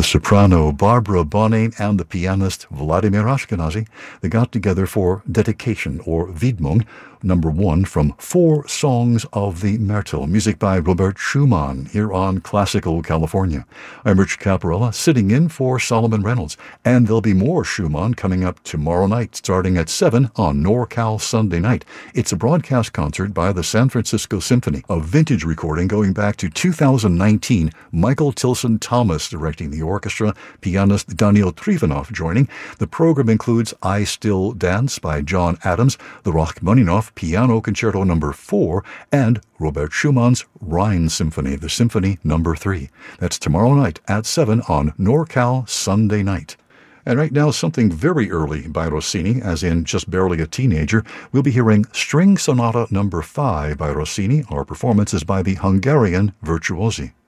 The soprano Barbara Bonning and the pianist Vladimir Ashkenazy, they got together for Dedication, or Widmung, number 1 from 4 Songs of the Myrtle, music by Robert Schumann, here on Classical California. I'm Rich Caparella, sitting in for Solomon Reynolds, and there'll be more Schumann coming up tomorrow night, starting at 7 on NorCal Sunday night. It's a broadcast concert by the San Francisco Symphony, a vintage recording going back to 2019, Michael Tilson Thomas directing the orchestra, pianist Daniel Trifonov joining. The program includes I Still Dance by John Adams, the Rachmaninoff Piano Concerto No. 4, and Robert Schumann's Rhine Symphony, the Symphony No. 3. That's tomorrow night at 7 on NorCal Sunday night. And right now, something very early by Rossini, as in just barely a teenager. We'll be hearing String Sonata No. 5 by Rossini. Our performance is by the Hungarian Virtuosi.